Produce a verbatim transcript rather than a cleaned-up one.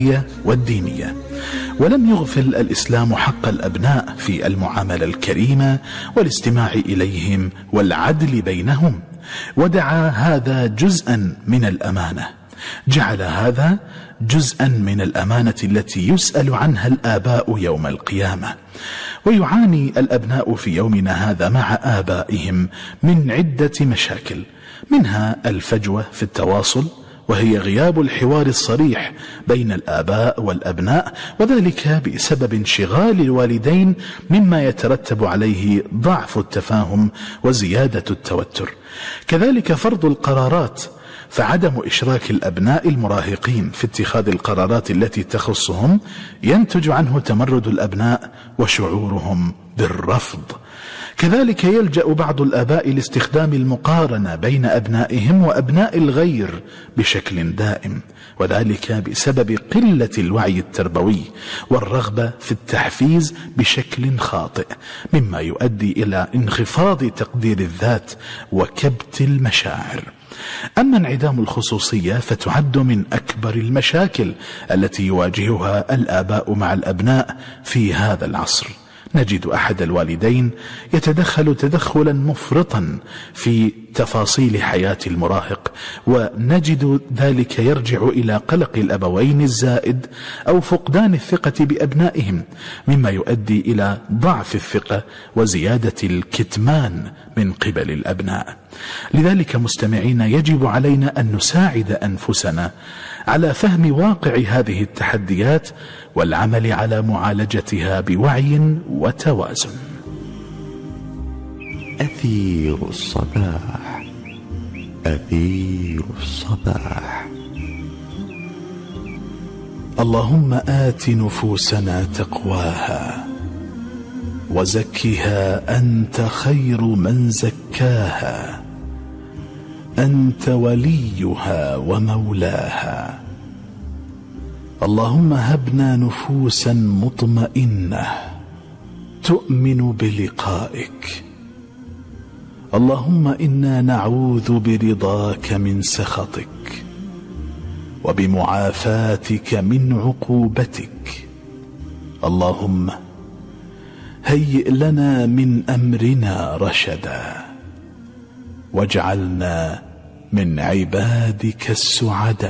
والدينية. ولم يغفل الإسلام حق الأبناء في المعاملة الكريمة والاستماع إليهم والعدل بينهم، ودعا هذا جزءا من الأمانة، جعل هذا جزءا من الأمانة التي يسأل عنها الآباء يوم القيامة. ويعاني الأبناء في يومنا هذا مع آبائهم من عدة مشاكل، منها الفجوة في التواصل، وهي غياب الحوار الصريح بين الآباء والأبناء، وذلك بسبب انشغال الوالدين مما يترتب عليه ضعف التفاهم وزيادة التوتر. كذلك فرض القرارات، فعدم إشراك الأبناء المراهقين في اتخاذ القرارات التي تخصهم ينتج عنه تمرد الأبناء وشعورهم بالرفض. كذلك يلجأ بعض الآباء لاستخدام المقارنة بين أبنائهم وأبناء الغير بشكل دائم، وذلك بسبب قلة الوعي التربوي والرغبة في التحفيز بشكل خاطئ، مما يؤدي إلى انخفاض تقدير الذات وكبت المشاعر. أما انعدام الخصوصية فتعد من أكبر المشاكل التي يواجهها الآباء مع الأبناء في هذا العصر. نجد أحد الوالدين يتدخل تدخلا مفرطا في تفاصيل حياة المراهق، ونجد ذلك يرجع إلى قلق الأبوين الزائد أو فقدان الثقة بأبنائهم، مما يؤدي إلى ضعف الثقة وزيادة الكتمان من قبل الأبناء. لذلك مستمعين، يجب علينا أن نساعد أنفسنا على فهم واقع هذه التحديات والعمل على معالجتها بوعي وتوازن. أثير الصباح، أثير الصباح. اللهم آت نفوسنا تقواها وزكها أنت خير من زكاها، أنت وليها ومولاها. اللهم هبنا نفوسا مطمئنة تؤمن بلقائك. اللهم إنا نعوذ برضاك من سخطك وبمعافاتك من عقوبتك. اللهم هيئ لنا من أمرنا رشدا واجعلنا من عبادك السعداء.